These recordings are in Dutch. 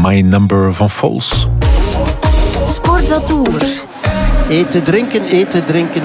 My Number van Foals. Sportatour. Eten, drinken.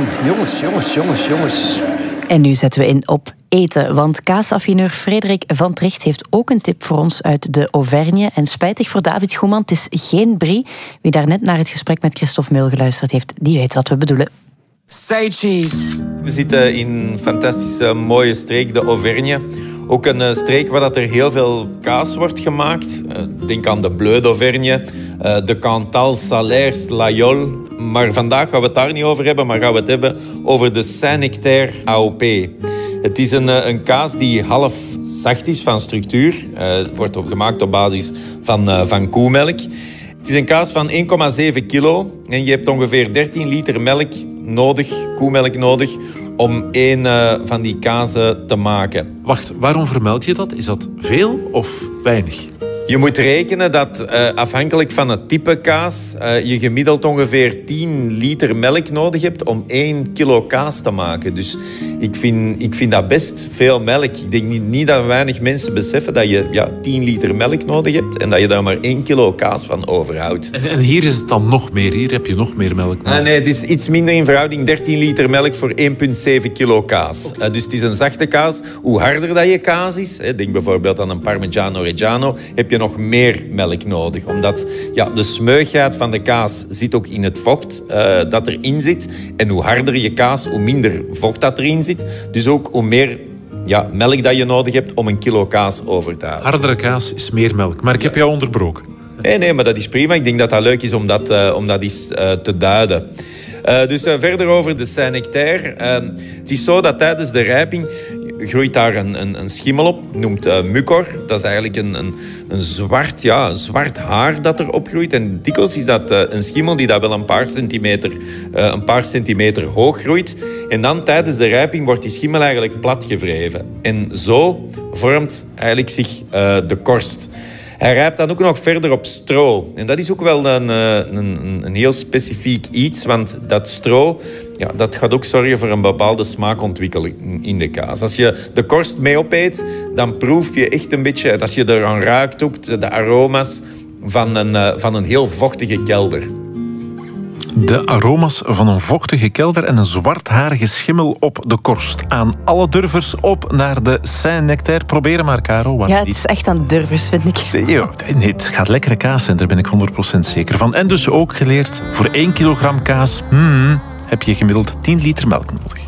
Jongens. En nu zetten we in op eten, want kaasaffineur Frederik van Tricht heeft ook een tip voor ons uit de Auvergne. En spijtig voor David Goeman, het is geen brie. Wie daarnet naar het gesprek met Christophe Meul geluisterd heeft, die weet wat we bedoelen. Say cheese. We zitten in een fantastische mooie streek, de Auvergne. Ook een streek waar er heel veel kaas wordt gemaakt. Denk aan de Bleu d'Auvergne, de Cantal, Salers, Layol. Maar vandaag gaan we het daar niet over hebben, maar gaan we het hebben over de Saint-Nectaire AOP. Het is een kaas die half zacht is van structuur. Het wordt gemaakt op basis van koemelk. Het is een kaas van 1,7 kilo en je hebt ongeveer 13 liter melk nodig, koemelk nodig, om één van die kazen te maken. Wacht, waarom vermeld je dat? Is dat veel of weinig? Je moet rekenen dat afhankelijk van het type kaas je gemiddeld ongeveer 10 liter melk nodig hebt om 1 kilo kaas te maken. Dus ik vind dat best veel melk. Ik denk niet dat weinig mensen beseffen dat je 10 liter melk nodig hebt en dat je daar maar 1 kilo kaas van overhoudt. En hier is het dan nog meer. Hier heb je nog meer melk nodig. Nee, het is iets minder in verhouding. 13 liter melk voor 1,7 kilo kaas. Dus het is een zachte kaas. Hoe harder dat je kaas is, denk bijvoorbeeld aan een Parmigiano Reggiano, heb je nog meer melk nodig. Omdat de smeugheid van de kaas zit ook in het vocht dat erin zit. En hoe harder je kaas, hoe minder vocht dat erin zit. Dus ook hoe meer melk dat je nodig hebt om 1 kilo kaas over te halen. Hardere kaas is meer melk. Maar ik heb jou onderbroken. Nee, maar dat is prima. Ik denk dat dat leuk is om dat eens te duiden. Dus verder over de Saint-Nectaire. Het is zo dat tijdens de rijping groeit daar een schimmel op, noemt mucor. Dat is eigenlijk een zwart haar dat er opgroeit. En dikwijls is dat een schimmel die dat wel een paar centimeter hoog groeit. En dan tijdens de rijping wordt die schimmel eigenlijk platgewreven. En zo vormt eigenlijk zich de korst. Hij rijpt dan ook nog verder op stro. En dat is ook wel een heel specifiek iets, want dat stro dat gaat ook zorgen voor een bepaalde smaakontwikkeling in de kaas. Als je de korst mee opeet, dan proef je echt een beetje, als je eraan ruikt, ook de aroma's van een heel vochtige kelder. De aroma's van een vochtige kelder en een zwartharige schimmel op de korst. Aan alle durvers op naar de Saint-Nectaire. Proberen maar, Caro. Ja, het is echt aan durvers, vind ik. Nee, het gaat lekkere kaas zijn, daar ben ik 100% zeker van. En dus ook geleerd, voor 1 kilogram kaas heb je gemiddeld 10 liter melk nodig.